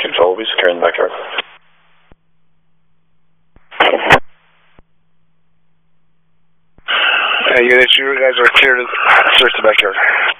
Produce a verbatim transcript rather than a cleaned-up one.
control, we'll be securing the backyard. Hey, units, you guys are clear to search the backyard.